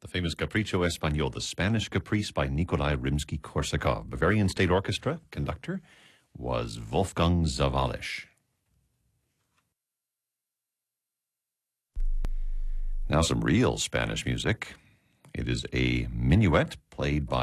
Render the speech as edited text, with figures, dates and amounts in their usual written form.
The famous Capricho Español, the Spanish Caprice by Nikolai Rimsky-Korsakov. Bavarian State Orchestra conductor was Wolfgang Sawallisch. Now some real Spanish music. It is a minuet played by